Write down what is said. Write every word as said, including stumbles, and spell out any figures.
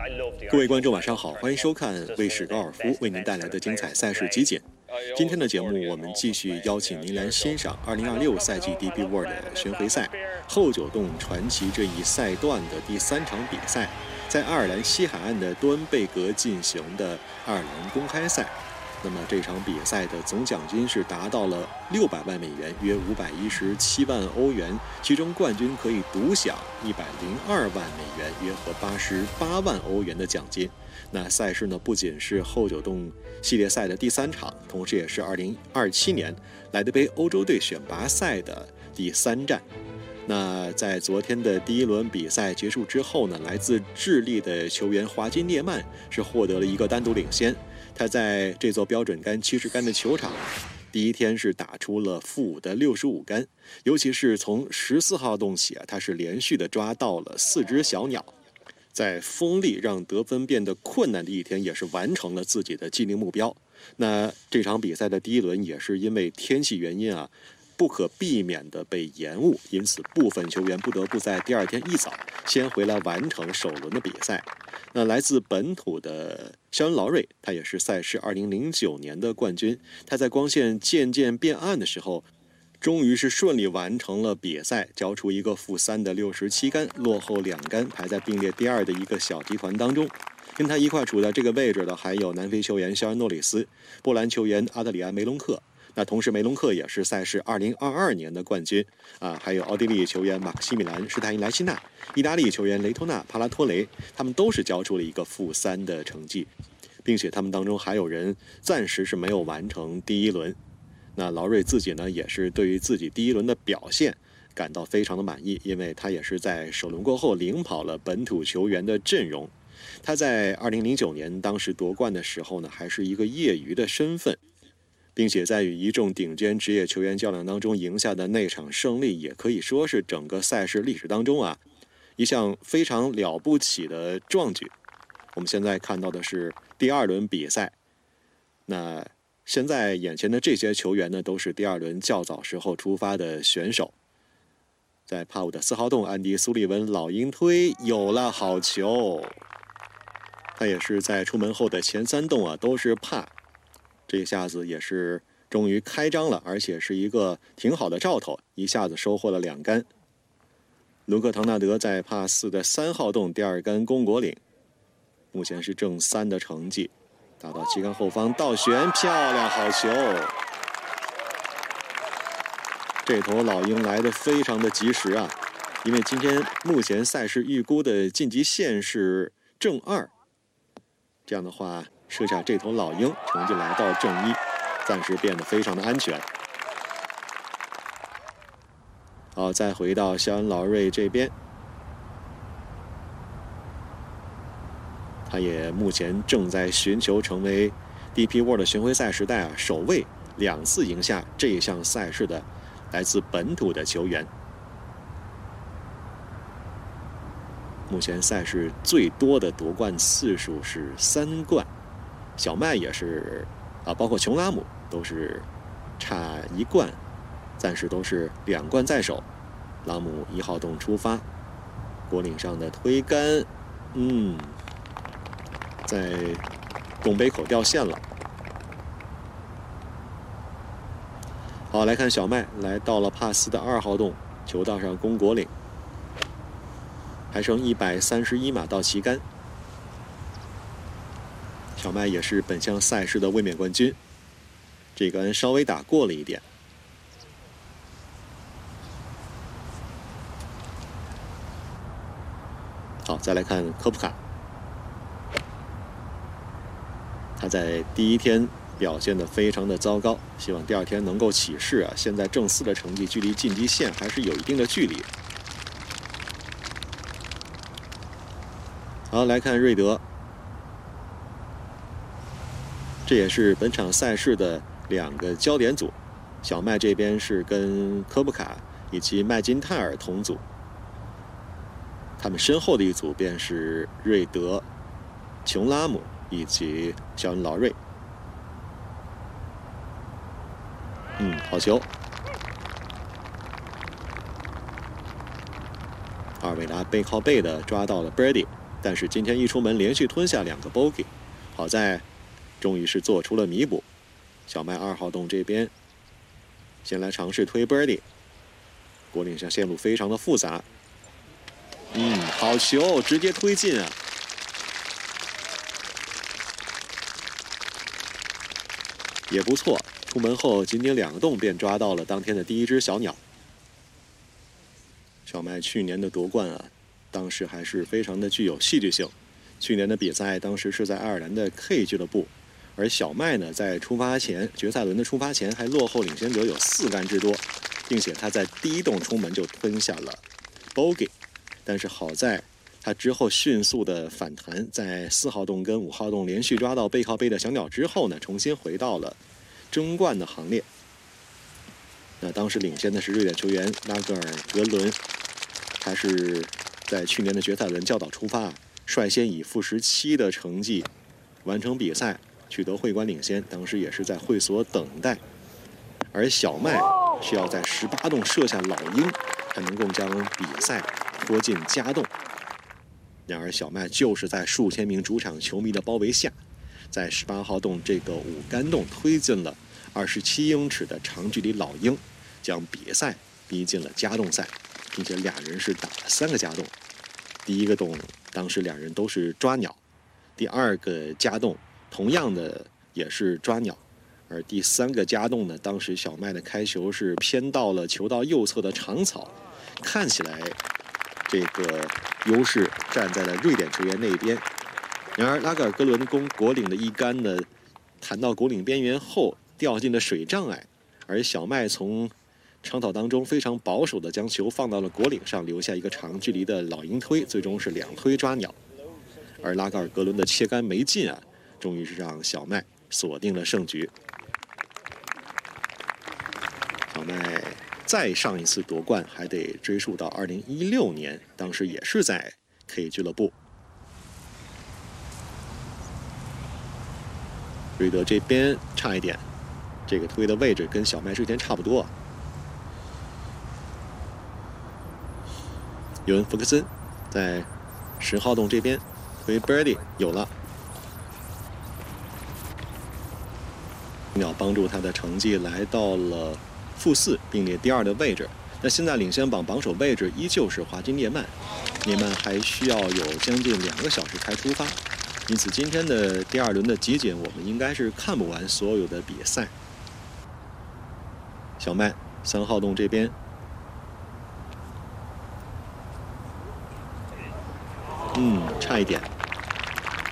各位观众晚上好，欢迎收看卫视高尔夫为您带来的精彩赛事集锦。今天的节目我们继续邀请您来欣赏二零二六赛季 D P World 的巡回赛后九洞传奇这一赛段的第三场比赛，在爱尔兰西海岸的多恩贝格进行的爱尔兰公开赛。那么这场比赛的总奖金是达到了六百万美元，约五百一十七万欧元，其中冠军可以独享一百零二万美元，约合八十八万欧元的奖金。那赛事呢，不仅是后九洞系列赛的第三场，同时也是二零二七年莱德杯欧洲队选拔赛的第三站。那在昨天的第一轮比赛结束之后呢，来自智利的球员华金涅曼是获得了一个单独领先。他在这座标准杆七十杆的球场，第一天是打出了负五的六十五杆，尤其是从十四号洞起啊，他是连续的抓到了四只小鸟，在风力让得分变得困难的一天，也是完成了自己的既定目标。那这场比赛的第一轮也是因为天气原因啊，不可避免的被延误，因此部分球员不得不在第二天一早先回来完成首轮的比赛。那来自本土的肖恩·劳瑞，他也是赛事二零零九年的冠军。他在光线渐渐变暗的时候，终于是顺利完成了比赛，交出一个负三的六十七杆，落后两杆，排在并列第二的一个小集团当中。跟他一块处在这个位置的还有南非球员肖恩·诺里斯、波兰球员阿德里安·梅隆克。那同时梅隆克也是赛事二零二二年的冠军啊，还有奥地利球员马克西米兰·施泰因莱希纳、意大利球员雷托纳·帕拉托雷，他们都是交出了一个负三的成绩，并且他们当中还有人暂时是没有完成第一轮。那劳瑞自己呢，也是对于自己第一轮的表现感到非常的满意，因为他也是在首轮过后领跑了本土球员的阵容。他在二零零九年当时夺冠的时候呢，还是一个业余的身份，并且在与一众顶尖职业球员较量当中赢下的那场胜利，也可以说是整个赛事历史当中啊一项非常了不起的壮举。我们现在看到的是第二轮比赛，那现在眼前的这些球员呢，都是第二轮较早时候出发的选手。在帕伍的四号洞，安迪·苏利文老鹰推有了好球，他也是在出门后的前三洞啊都是帕。这一下子也是终于开张了，而且是一个挺好的兆头，一下子收获了两杆。卢克·唐纳德在帕四的三号洞第二杆攻果岭，目前是正三的成绩，打到旗杆后方倒旋，漂亮好球。这头老鹰来得非常的及时啊，因为今天目前赛事预估的晋级线是正二，这样的话设下这头老鹰成绩来到正一，暂时变得非常的安全。好，再回到肖恩·劳瑞这边，他也目前正在寻求成为 D P World 巡回赛时代啊首位两次赢下这一项赛事的来自本土的球员。目前赛事最多的夺冠次数是三冠，小麦也是啊，包括琼拉姆都是差一冠，暂时都是两冠在手。拉姆一号洞出发，果岭上的推杆，嗯，在洞杯口掉线了。好，来看小麦来到了帕斯的二号洞，球道上攻果岭，还剩一百三十一码到旗杆。小麦也是本项赛事的卫冕冠军，这个稍微打过了一点。好，再来看科普卡，他在第一天表现得非常的糟糕，希望第二天能够起势啊！现在正四的成绩距离晋级线还是有一定的距离。好，来看瑞德，这也是本场赛事的两个焦点组，小麦这边是跟科布卡以及麦金泰尔同组，他们身后的一组便是瑞德、琼拉姆以及肖恩·劳瑞。嗯，好球！阿尔维拉背靠背的抓到了 Brady， 但是今天一出门连续吞下两个 bogey， 好在终于是做出了弥补。小麦二号洞这边先来尝试推 birdie， 果岭下线路非常的复杂。嗯，好球，直接推进啊！也不错，出门后仅仅两个洞便抓到了当天的第一只小鸟。小麦去年的夺冠啊，当时还是非常的具有戏剧性。去年的比赛当时是在爱尔兰的 K 俱乐部，而小麦呢在出发前决赛轮的出发前还落后领先者有四杆之多，并且他在第一洞出门就吞下了 bogey， 但是好在他之后迅速的反弹，在四号洞跟五号洞连续抓到背靠背的小鸟之后呢，重新回到了争冠的行列。那当时领先的是瑞典球员拉格尔格伦，他是在去年的决赛轮较早出发，率先以负十七的成绩完成比赛，取得会馆领先。当时也是在会所等待，而小麦需要在十八洞射下老鹰，才能够将比赛拖进加洞。然而小麦就是在数千名主场球迷的包围下，在十八号洞这个五杆洞推进了二十七英尺的长距离老鹰，将比赛逼进了加洞赛，并且俩人是打了三个加洞。第一个洞当时两人都是抓鸟，第二个加洞同样的也是抓鸟，而第三个加洞呢，当时小麦的开球是偏到了球道右侧的长草，看起来这个优势站在了瑞典球员那边。然而拉格尔格伦攻果岭的一杆呢，弹到果岭边缘后掉进了水障碍，而小麦从长草当中非常保守地将球放到了果岭上，留下一个长距离的老鹰推，最终是两推抓鸟。而拉格尔格伦的切杆没进啊，终于是让小麦锁定了胜局。小麦再上一次夺冠还得追溯到二零一六年，当时也是在 K 俱乐部。瑞德这边差一点，这个推的位置跟小麦之前差不多。尤文福克森在十号洞这边推 birdie 有了，鸟帮助他的成绩来到了负四，并列第二的位置。那现在领先榜榜首位置依旧是华金涅曼，涅曼还需要有将近两个小时才出发，因此今天的第二轮的集锦我们应该是看不完所有的比赛。小麦三号洞这边，嗯，差一点。